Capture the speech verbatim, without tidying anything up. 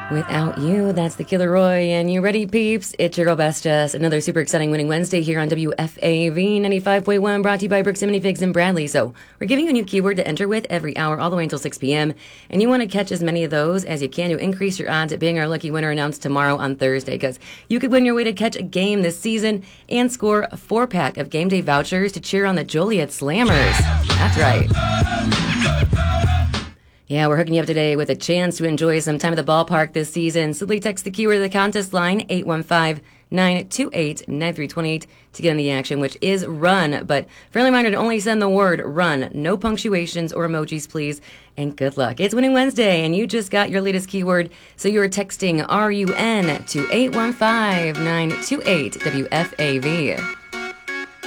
Without You, that's the Killer Roy. And you ready, peeps? It's your girl Best Jess. Another super exciting winning Wednesday here on W F A V ninety-five point one, brought to you by Briximity Figs and Bradley. So we're giving you a new keyword to enter with every hour, all the way until six p.m. And you want to catch as many of those as you can to increase your odds at being our lucky winner announced tomorrow on Thursday, because you could win your way to catch a game this season and score a four-pack of game day vouchers to cheer on the Joliet Slammers. That's right. Yeah, we're hooking you up today with a chance to enjoy some time at the ballpark this season. Simply text the keyword of the contest line, eight one five, nine two eight, nine three two eight, to get in the action, which is RUN. But friendly reminder to only send the word RUN. No punctuations or emojis, please. And good luck. It's Winning Wednesday, and you just got your latest keyword. So you're texting R U N to eight one five, nine two eight, W F A V.